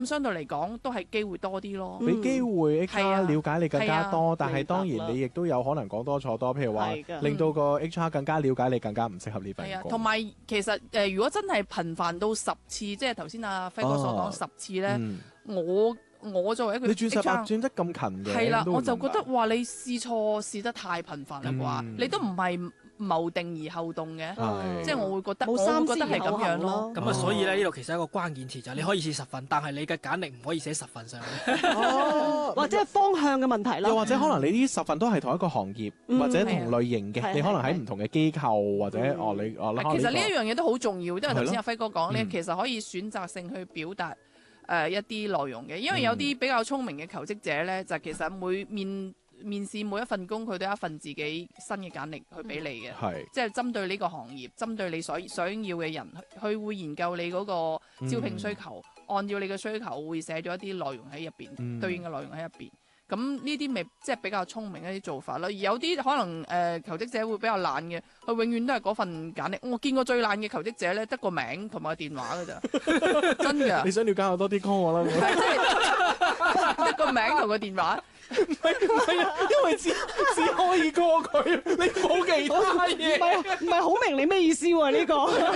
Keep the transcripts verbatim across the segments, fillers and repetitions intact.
咁相對嚟講都係機會多啲咯。 俾機會 H R 了解你更加多，但係明白當然啦你亦都有可能講多錯多，譬如話係㗎令到個 H R 更加了解你，更加唔適合呢份係啊， 工。 同埋其實誒、呃，如果真係頻繁到十次，即係頭先阿輝哥所講十次咧， 嗯我我作為一個你轉十八 H R 轉得咁勤嘅， 係啦， 都會我就覺得明白哇，你試錯試得太頻繁啦啩， 嗯你都唔係謀定而後動嘅， 係即係我會覺得， 冇我三思而會覺得係咁後行樣咯。 咁啊，所以咧呢度其實一個關鍵詞就係你可以試十份，但係你嘅簡歷唔可以寫十份上去。 哦或者係方向嘅問題啦。 又或者可能你呢十份都係同一個行業、 嗯或者同類型嘅， 係你可能喺係唔同嘅機構或者嗯哦你哦其實呢一樣樣嘢都好重要，因為頭先阿輝哥講咧嗯， 其實可以選擇性去表達誒、呃一啲內容嘅，因為有啲比較聰明嘅求職者咧，就其實每面面試每一份工，佢都有一份自己新嘅簡歷去俾你嘅。 係即係針對呢個行業，針對你所想要嘅人，佢會研究你嗰個招聘需求，按照你嘅需求會寫咗一啲內容喺入邊， 嗯對應嘅內容喺入邊。咁呢啲咪即係比較聰明一啲做法啦。而有啲可能誒、呃、求職者會比較懶嘅，佢永遠都係嗰份簡歷。我見過最懶嘅求職者咧，得個名同埋電話㗎咋，真㗎。 你想了解我多啲 call 我啦， 係即係得個名同個電話。 唔係啊，因為只只可以 call 佢，你冇其他唔嘢。 係唔係好明你咩意思喎？呢個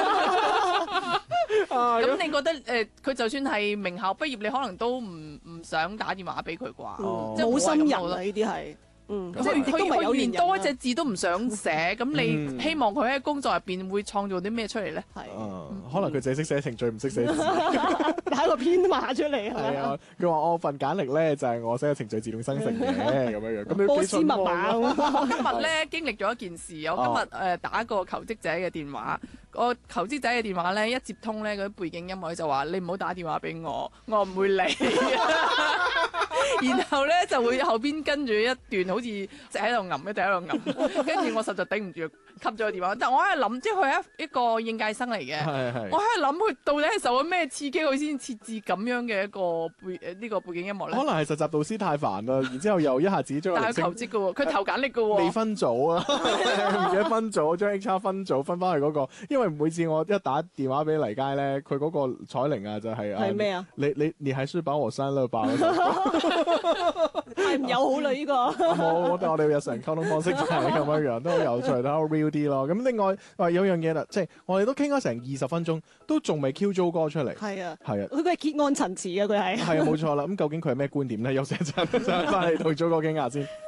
啊咁你覺得誒，佢、呃就算係名校畢業，你可能都唔唔想打電話俾佢啩？ 哦即係我係冇心人啊！ 咁覺得呢啲係嗯， 即係佢亦都唔係有佢連緣人啊多一隻字都唔想寫，咁嗯你希望佢喺工作入邊會創造啲咩出嚟咧？ 係啊可能佢淨係識寫程序，唔識寫字。 打個編碼出嚟係係咪啊，佢話我份簡歷咧就係我寫嘅程序自動生成嘅咁樣樣，咁你波斯密幾信我碼咁啊我今日咧經歷咗一件事，我今日誒、呃打個求職者嘅電話，個求職者嘅電話咧一接通咧，嗰啲背景音樂就話你唔好打電話俾我，我唔會理。然後咧就會後邊跟住一段好似直喺度吟，一直喺度吟，跟住我實在頂唔住，吸咗個電話。但我喺度諗，即係佢係一一個應屆生嚟嘅， 係係我喺度諗佢到底係受咗咩刺激，佢先設置咁樣嘅一個背誒呢個背景音樂咧可？能係實習導師太煩啦，然之後又一下子將個但係鈴聲佢求職嘅喎，佢投簡歷嘅未喎。 分組啊，唔記得分組，將 H R 分組分翻去嗰個，因為每次我一打電話俾黎佳咧，佢嗰個彩鈴啊就係係咩啊？ 你你你係書把我刪了吧？嗰首太唔友好啦呢個。 冇，我哋我哋日常溝通方式就係咁樣樣，都好有趣，都好 real 啲咯。咁另外話有樣嘢啦，即係我哋都傾咗成二十分鐘，都仲未 Q 咗歌出嚟。 係啊， 係啊， 佢佢係結案陳詞嘅佢係。 係啊，冇錯啦。咁究竟佢係咩觀點咧？休息一陣，陣翻嚟同咗歌傾下先。